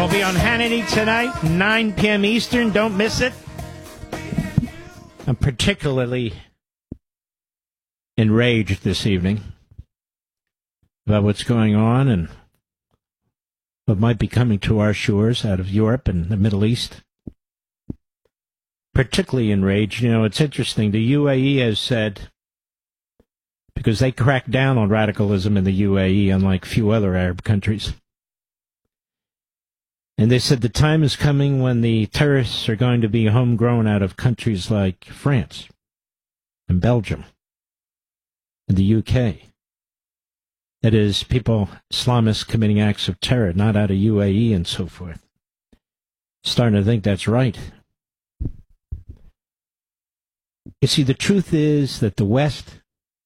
I'll be on Hannity tonight, 9 p.m. Eastern. Don't miss it. I'm particularly enraged this evening about what's going on and what might be coming to our shores out of Europe and the Middle East. Particularly enraged. You know, it's interesting. The UAE has said, because they cracked down on radicalism in the UAE, unlike few other Arab countries. And they said the time is coming when the terrorists are going to be homegrown out of countries like France and Belgium and the UK. That is, people, Islamists committing acts of terror, not out of UAE and so forth. Starting to think that's right. You see, the truth is that the West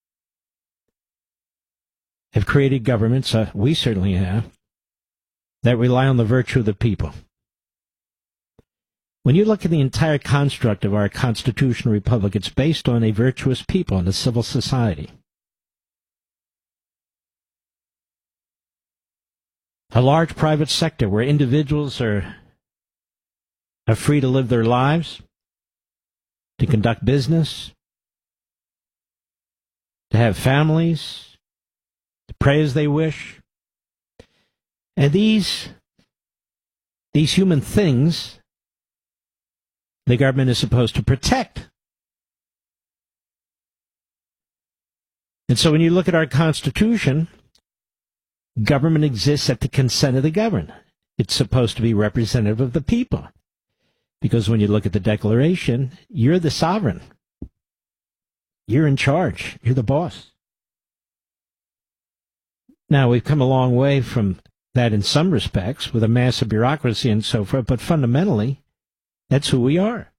have created governments, we certainly have, that rely on the virtue of the people. When you look at the entire construct of our constitutional republic, it's based on a virtuous people and a civil society. A large private sector where individuals are free to live their lives, to conduct business, to have families, to pray as they wish. And these human things, the government is supposed to protect. And so when you look at our Constitution, government exists at the consent of the governed. It's supposed to be representative of the people. Because when you look at the Declaration, you're the sovereign. You're in charge. You're the boss. Now, we've come a long way from that in some respects, with a massive bureaucracy and so forth, but fundamentally, that's who we are.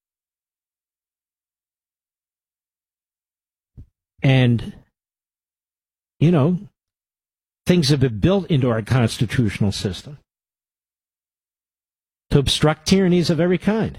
And, you know, things have been built into our constitutional system to obstruct tyrannies of every kind.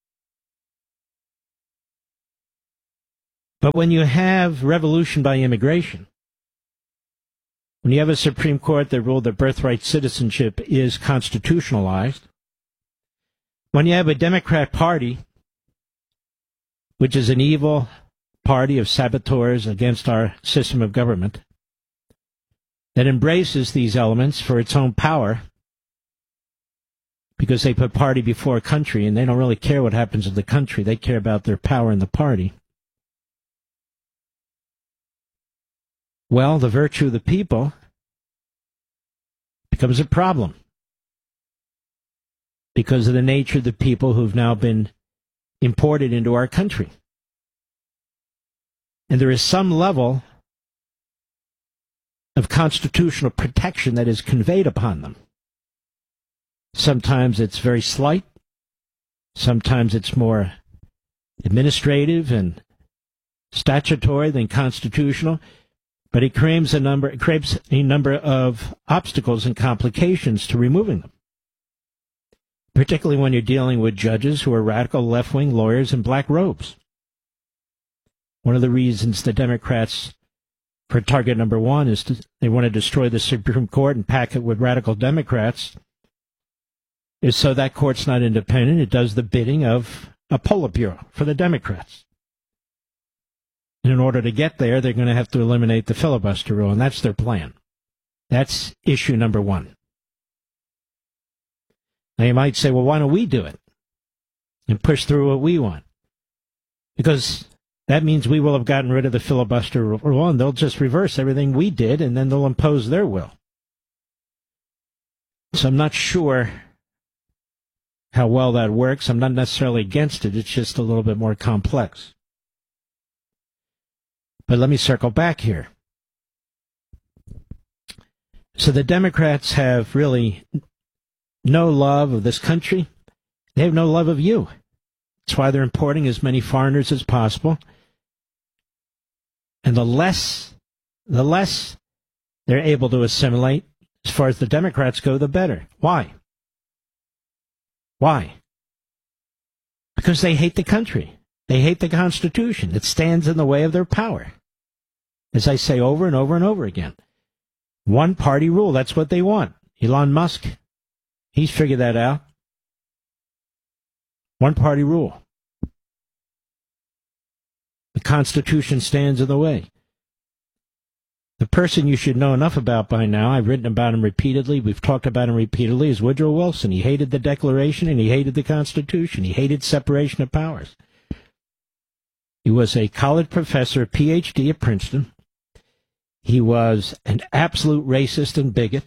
But when you have revolution by immigration, when you have a Supreme Court that ruled that birthright citizenship is constitutionalized, when you have a Democrat Party, which is an evil party of saboteurs against our system of government, that embraces these elements for its own power, because they put party before country, and they don't really care what happens in the country. They care about their power in the party. Well, the virtue of the people becomes a problem because of the nature of the people who've now been imported into our country. And there is some level of constitutional protection that is conveyed upon them. Sometimes it's very slight. Sometimes it's more administrative and statutory than constitutional. But it creates a number of obstacles and complications to removing them, particularly when you're dealing with judges who are radical left-wing lawyers in black robes. One of the reasons the Democrats, for target number one, is they want to destroy the Supreme Court and pack it with radical Democrats, is so that court's not independent. It does the bidding of a Politburo for the Democrats. And in order to get there, they're going to have to eliminate the filibuster rule, and that's their plan. That's issue number one. Now, you might say, well, why don't we do it and push through what we want? Because that means we will have gotten rid of the filibuster rule, and they'll just reverse everything we did, and then they'll impose their will. So I'm not sure how well that works. I'm not necessarily against it. It's just a little bit more complex. But let me circle back here. So the Democrats have really no love of this country. They have no love of you. That's why they're importing as many foreigners as possible. And the less they're able to assimilate, as far as the Democrats go, the better. Why? Why? Because they hate the country. They hate the Constitution. It stands in the way of their power. As I say over and over and over again. One party rule, that's what they want. Elon Musk He's figured that out. One-party rule. The Constitution stands in the way. The person you should know enough about by now, I've written about him repeatedly, we've talked about him repeatedly, is Woodrow Wilson. He hated the Declaration and he hated the Constitution. He hated separation of powers. He was a college professor, Ph.D. at Princeton. He was an absolute racist and bigot.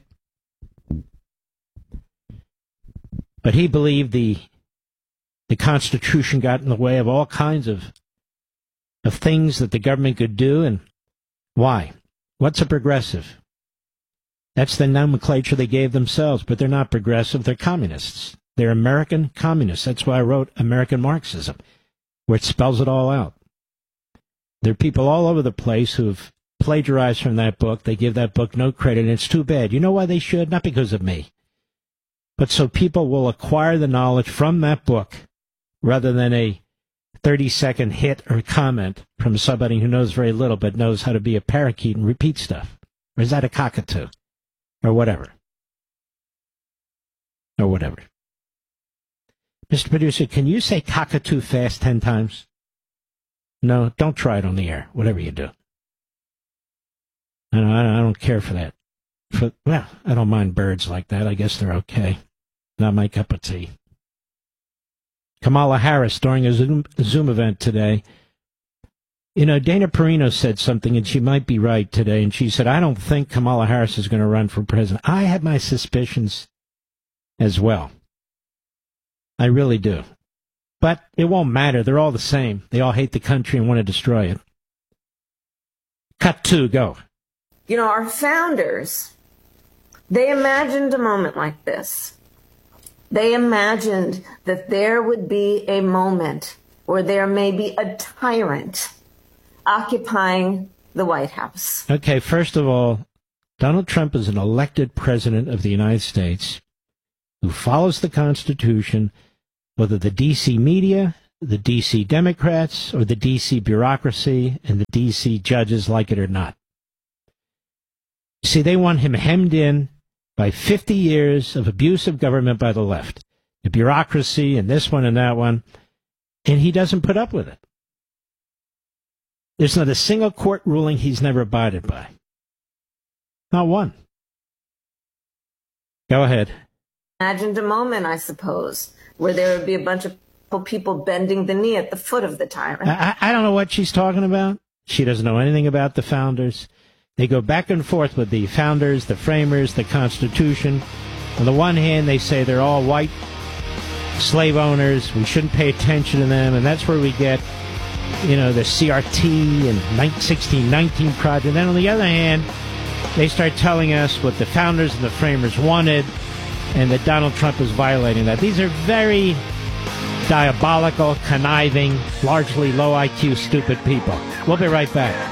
But he believed the Constitution got in the way of all kinds of things that the government could do. And why? What's a progressive? That's the nomenclature they gave themselves, but they're not progressive. They're communists. They're American communists. That's why I wrote American Marxism, where it spells it all out. There are people all over the place who've plagiarized from that book. They give that book no credit, and it's too bad. You know why they should? Not because of me, but so people will acquire the knowledge from that book rather than a 30-second hit or comment from somebody who knows very little but knows how to be a parakeet and repeat stuff. Or is that a cockatoo? Or whatever. Or whatever. Mr. Producer, can you say cockatoo fast 10 times? No, don't try it on the air, whatever you do. I don't care for that. Well, I don't mind birds like that. I guess they're okay. Not my cup of tea. Kamala Harris during a Zoom event today. You know, Dana Perino said something, and she might be right today, and she said, I don't think Kamala Harris is going to run for president. I have my suspicions as well. I really do. But it won't matter. They're all the same. They all hate the country and want to destroy it. Cut 2, go. You know, our founders, they imagined a moment like this. They imagined that there would be a moment where there may be a tyrant occupying the White House. Okay, first of all, Donald Trump is an elected president of the United States who follows the Constitution, whether the D.C. media, the D.C. Democrats, or the D.C. bureaucracy and the D.C. judges like it or not. See, they want him hemmed in by 50 years of abuse of government by the left, the bureaucracy and this one and that one, and he doesn't put up with it. There's not a single court ruling he's never abided by. Not one. Go ahead. Imagined a moment, I suppose, where there would be a bunch of people bending the knee at the foot of the tyrant. I don't know what she's talking about. She doesn't know anything about the founders. They go back and forth with the founders, the framers, the Constitution. On the one hand, they say they're all white slave owners. We shouldn't pay attention to them. And that's where we get, you know, the CRT and 1619 Project. And then on the other hand, they start telling us what the founders and the framers wanted and that Donald Trump is violating that. These are very diabolical, conniving, largely low IQ, stupid people. We'll be right back.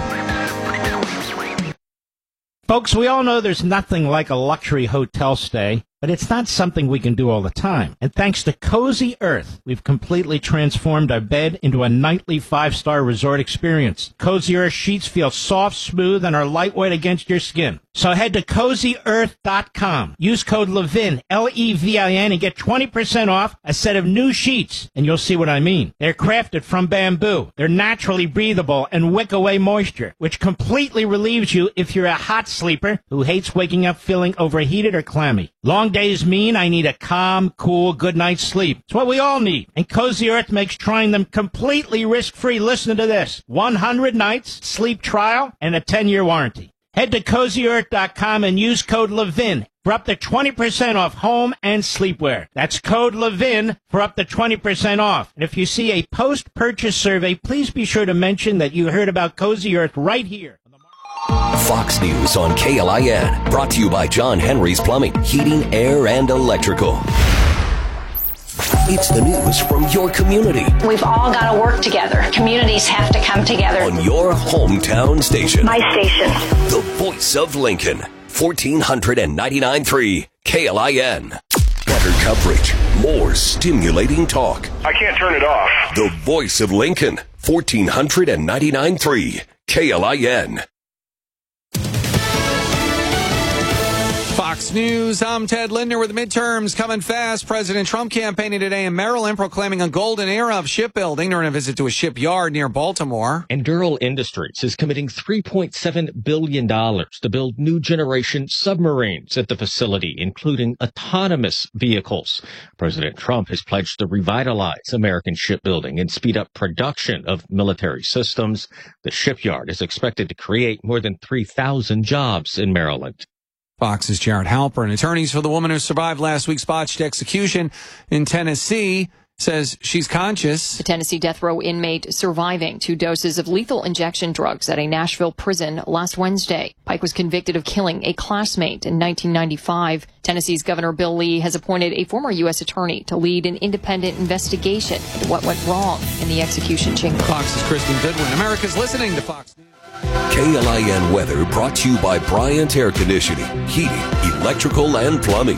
Folks, we all know there's nothing like a luxury hotel stay, but it's not something we can do all the time. And thanks to Cozy Earth, we've completely transformed our bed into a nightly 5-star resort experience. Cozy Earth sheets feel soft, smooth, and are lightweight against your skin. So head to CozyEarth.com. Use code Levin, L-E-V-I-N, and get 20% off a set of new sheets. And you'll see what I mean. They're crafted from bamboo. They're naturally breathable and wick away moisture, which completely relieves you if you're a hot sleeper who hates waking up feeling overheated or clammy. Long days mean I need a calm, cool, good night's sleep. It's what we all need. And Cozy Earth makes trying them completely risk-free. Listen to this. 100 nights, sleep trial, and a 10-year warranty. Head to CozyEarth.com and use code Levin for up to 20% off home and sleepwear. That's code Levin for up to 20% off. And if you see a post-purchase survey, please be sure to mention that you heard about Cozy Earth right here. Fox News on KLIN. Brought to you by John Henry's Plumbing, Heating, Air, and Electrical. It's the news from your community. We've all got to work together. Communities have to come together. On your hometown station. My station. The voice of Lincoln. 1499.3 KLIN. Better coverage. More stimulating talk. I can't turn it off. The voice of Lincoln. 1499.3 KLIN. Fox Fox News, I'm Ted Lindner with the midterms coming fast. President Trump campaigning today in Maryland, proclaiming a golden era of shipbuilding during a visit to a shipyard near Baltimore. Anduril Industries is committing $3.7 billion to build new generation submarines at the facility, including autonomous vehicles. President Trump has pledged to revitalize American shipbuilding and speed up production of military systems. The shipyard is expected to create more than 3,000 jobs in Maryland. Fox's Jared Halpern. Attorneys for the woman who survived last week's botched execution in Tennessee says she's conscious. The Tennessee death row inmate surviving 2 doses of lethal injection drugs at a Nashville prison last Wednesday. Pike was convicted of killing a classmate in 1995. Tennessee's Governor Bill Lee has appointed a former U.S. attorney to lead an independent investigation into what went wrong in the execution chamber. Fox's Kristen Goodwin. America's listening to Fox News. KLIN weather brought to you by Bryant Air Conditioning, Heating, Electrical, and Plumbing.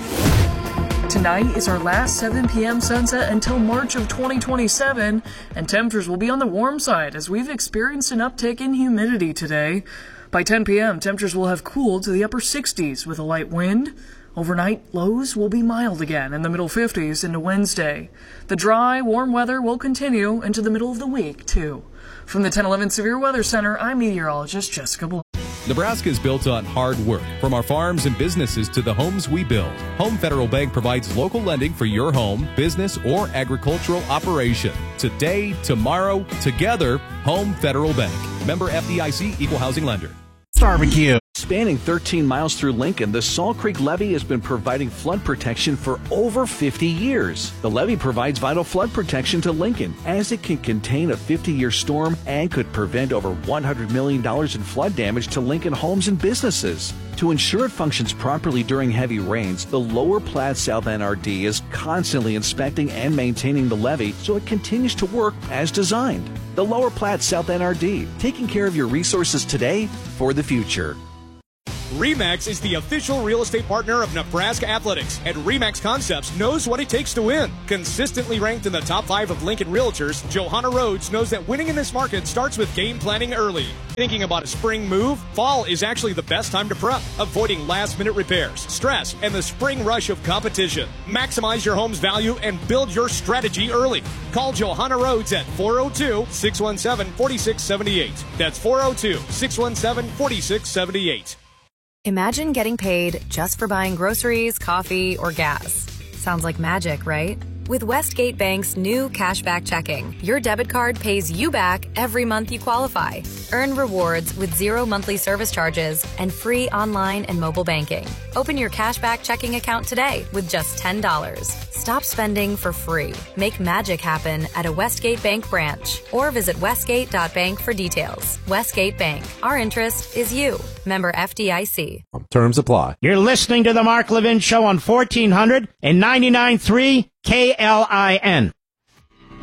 Tonight is our last 7 p.m. sunset until March of 2027, and temperatures will be on the warm side as we've experienced an uptick in humidity today. By 10 p.m., temperatures will have cooled to the upper 60s with a light wind. Overnight, lows will be mild again in the middle 50s into Wednesday. The dry, warm weather will continue into the middle of the week, too. From the 1011 Severe Weather Center, I'm meteorologist Jessica Blow. Nebraska is built on hard work. From our farms and businesses to the homes we build, Home Federal Bank provides local lending for your home, business, or agricultural operation. Today, tomorrow, together, Home Federal Bank. Member FDIC, Equal Housing Lender. Barbecue. Spanning 13 miles through Lincoln, the Salt Creek Levee has been providing flood protection for over 50 years. The levee provides vital flood protection to Lincoln, as it can contain a 50-year storm and could prevent over $100 million in flood damage to Lincoln homes and businesses. To ensure it functions properly during heavy rains, the Lower Platte South NRD is constantly inspecting and maintaining the levee so it continues to work as designed. The Lower Platte South NRD, taking care of your resources today for the future. RE/MAX is the official real estate partner of Nebraska Athletics, and RE/MAX Concepts knows what it takes to win. Consistently ranked in the top 5 of Lincoln realtors, Johanna Rhodes knows that winning in this market starts with game planning early. Thinking about a spring move? Fall is actually the best time to prep, avoiding last-minute repairs, stress, and the spring rush of competition. Maximize your home's value and build your strategy early. Call Johanna Rhodes at 402-617-4678. That's 402-617-4678. Imagine getting paid just for buying groceries, coffee, or gas. Sounds like magic, right? With Westgate Bank's new Cashback Checking, your debit card pays you back every month you qualify. Earn rewards with 0 monthly service charges and free online and mobile banking. Open your Cashback Checking account today with just $10. Stop spending for free. Make magic happen at a Westgate Bank branch or visit westgate.bank for details. Westgate Bank. Our interest is you. Member FDIC. Terms apply. You're listening to The Mark Levin Show on 1400 and 99.3 KLIN.